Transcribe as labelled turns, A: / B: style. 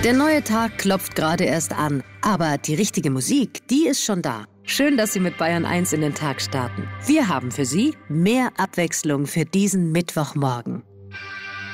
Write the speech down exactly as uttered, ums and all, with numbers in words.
A: Der neue Tag klopft gerade erst an, aber die richtige Musik, die ist schon da. Schön, dass Sie mit Bayern eins in den Tag starten. Wir haben für Sie mehr Abwechslung für diesen Mittwochmorgen.